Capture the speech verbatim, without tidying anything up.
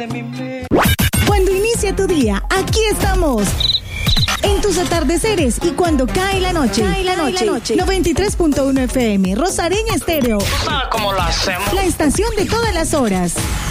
Cuando inicia tu día, aquí estamos. En tus atardeceres y cuando cae la noche. Cae la noche. La noche. noventa y tres punto uno F M, Rosareña Estéreo. ¿Tú sabes cómo lo hacemos? La estación de todas las horas.